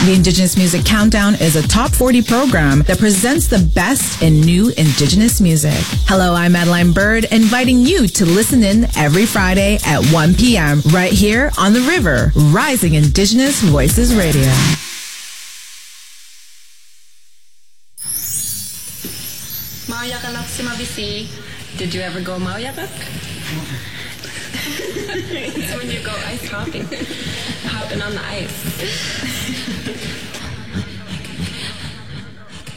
The Indigenous Music Countdown is a top 40 program that presents the best in new Indigenous music. Hello, I'm Madeline Bird, inviting you to listen in every Friday at 1 p.m. right here on The River, Rising Indigenous Voices Radio. Maoyakalak si Mabisi. Did you ever go Maoyakak? It's when you go ice hopping. Hopping on the ice.